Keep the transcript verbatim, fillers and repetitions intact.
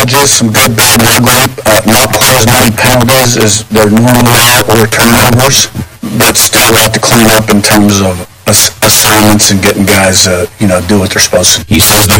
challenges, some good, bad, and ugly. Uh, not players, not penalties is their normal or turnovers, but still a lot to clean up in terms of ass- assignments and getting guys, uh, you know, do what they're supposed to. He says the